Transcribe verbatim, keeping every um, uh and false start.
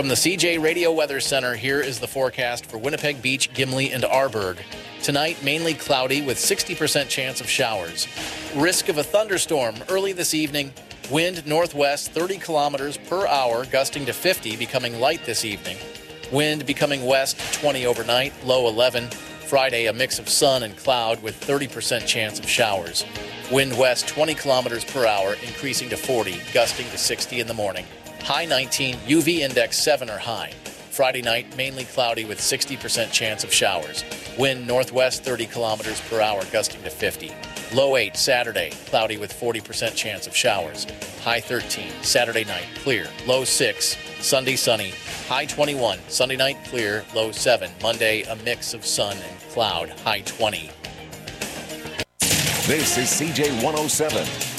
From the C J Radio Weather Center, here is the forecast for Winnipeg Beach, Gimli, and Arborg. Tonight, mainly cloudy with sixty percent chance of showers. Risk of a thunderstorm early this evening. Wind northwest thirty kilometers per hour, gusting to fifty, becoming light this evening. Wind becoming west twenty overnight, low eleven. Friday, a mix of sun and cloud with thirty percent chance of showers. Wind west twenty kilometers per hour, increasing to forty, gusting to sixty in the morning. High nineteen, U V index seven or high. Friday night, mainly cloudy with sixty percent chance of showers. Wind northwest thirty kilometers per hour, gusting to fifty. Low eight Saturday, cloudy with forty percent chance of showers. High thirteen, Saturday night, clear. Low six, Sunday sunny. High twenty-one, Sunday night clear. Low seven, Monday a mix of sun and cloud. High twenty. This is C J one oh seven.